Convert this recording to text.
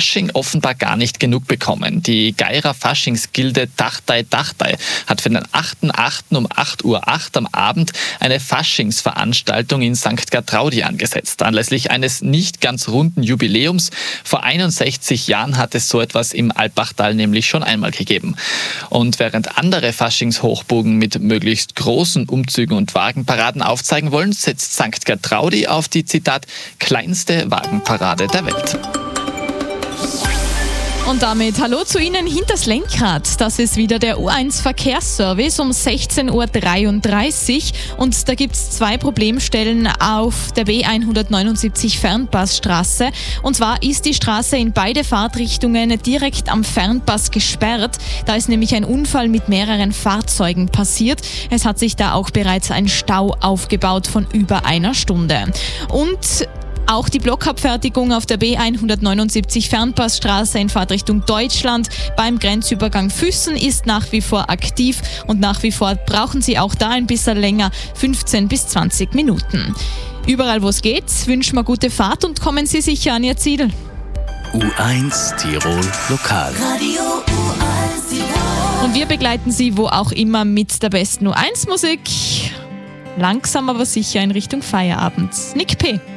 Fasching offenbar gar nicht genug bekommen. Die Geirer Faschingsgilde Dachtai hat für den 8.8. um 8.08 Uhr am Abend eine Faschingsveranstaltung in St. Gertraudi angesetzt. Anlässlich eines nicht ganz runden Jubiläums. Vor 61 Jahren hat es so etwas im Alpbachtal nämlich schon einmal gegeben. Und während andere Faschingshochburgen mit möglichst großen Umzügen und Wagenparaden aufzeigen wollen, setzt St. Gertraudi auf die, Zitat, kleinste Wagenparade der Welt. Und damit hallo zu Ihnen hinters Lenkrad. Das ist wieder der U1 Verkehrsservice um 16.33 Uhr. Und da gibt es 2 Problemstellen auf der B179 Fernpassstraße. Und zwar ist die Straße in beide Fahrtrichtungen direkt am Fernpass gesperrt. Da ist nämlich ein Unfall mit mehreren Fahrzeugen passiert. Es hat sich da auch bereits ein Stau aufgebaut von über einer Stunde. Und auch die Blockabfertigung auf der B179 Fernpassstraße in Fahrtrichtung Deutschland beim Grenzübergang Füssen ist nach wie vor aktiv und nach wie vor brauchen Sie auch da ein bisschen länger, 15 bis 20 Minuten. Überall, wo es geht, wünschen wir gute Fahrt und kommen Sie sicher an Ihr Ziel. U1 Tirol Lokal. Radio U1 Tirol. Und wir begleiten Sie wo auch immer mit der besten U1-Musik. Langsam aber sicher in Richtung Feierabend. Nick P.